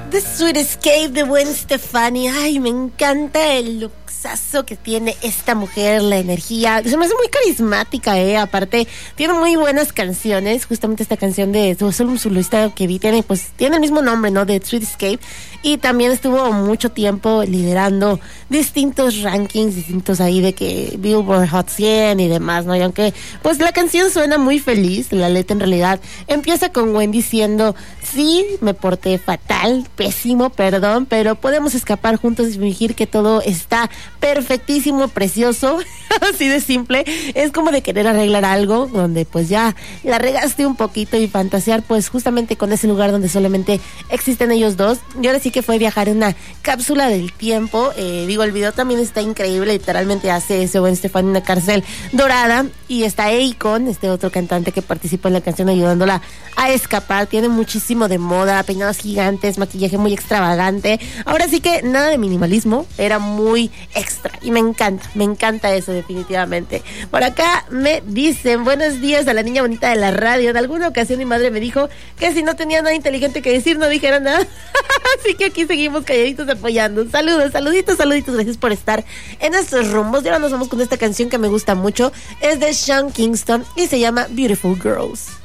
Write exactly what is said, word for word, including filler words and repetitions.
The Sweet Escape de Gwen Stefani. Ay, me encanta el luxazo que tiene esta mujer, la energía. Se me hace muy carismática, eh. Aparte, tiene muy buenas canciones. Justamente esta canción de solo un solista que vi tiene, pues, tiene el mismo nombre, ¿no? De Sweet Escape. Y también estuvo mucho tiempo liderando distintos rankings, distintos ahí de que Billboard Hot cien y demás, ¿no? Y aunque, pues, la canción suena muy feliz, la letra en realidad empieza con Gwen diciendo: sí, me porté fatal, pésimo, perdón, pero podemos escapar juntos y fingir que todo está perfectísimo, precioso. Así de simple. Es como de querer arreglar algo donde pues ya la regaste un poquito y fantasear pues justamente con ese lugar donde solamente existen ellos dos. Y ahora sí que fue viajar en una cápsula del tiempo. Eh, digo, el video también está increíble, literalmente hace ese Gwen Stefani en una cárcel dorada, y está Akon, este otro cantante que participó en la canción, ayudándola a escapar. Tiene muchísimo de moda, peinados gigantes, maquillaje muy extravagante. Ahora sí que nada de minimalismo, era muy extra y me encanta, me encanta eso definitivamente. Por acá me dicen: buenos días a la niña bonita de la radio. En alguna ocasión mi madre me dijo que si no tenía nada inteligente que decir no dijera nada. Así que aquí seguimos calladitos apoyando. Saludos, saluditos, saluditos, gracias por estar en estos rumbos. Y ahora nos vamos con esta canción que me gusta mucho. Es de Sean Kingston y se llama Beautiful Girls.